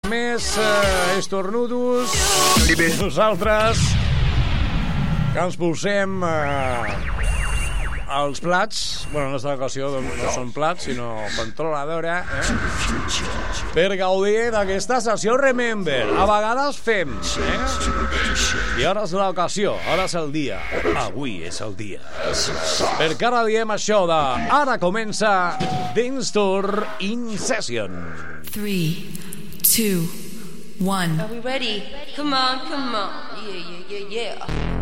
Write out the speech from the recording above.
més estornudos. Nosaltres que ens posem els plats, bueno, en aquesta ocasió doncs, no són plats, sinó controladora, per gaudir d'aquesta sessió Remember. A vegades fem, i ara és l'ocasió, ara és el dia, avui és el dia. Perquè ara diem això de ara comença Dance Tour in Session. 3, 2, 1. Are we ready? Come on, come on. Yeah, yeah, yeah, yeah.